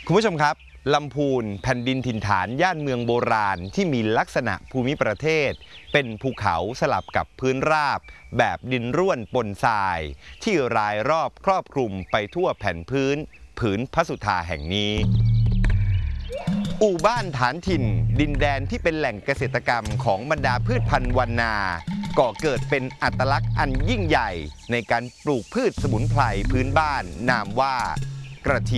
คุณผู้ชมครับลำพูนแผ่นดินถิ่นฐานย่านเมืองโบราณที่มีลักษณะภูมิประเทศเป็นภูเขาสลับกับพื้นราบแบบดินร่วนปนทรายที่รายรอบครอบคลุมไปทั่วแผ่นพื้นผืนพระสุธาแห่งนี้อู่บ้านฐานถิ่นดินแดนที่เป็นแหล่งเกษตรกรรมของบรรดาพืชพันธุ์วันนาก่อเกิดเป็นอัตลักษณ์อันยิ่งใหญ่ในการปลูกพืชสมุนไพรพื้นบ้านนามว่ากระเทียม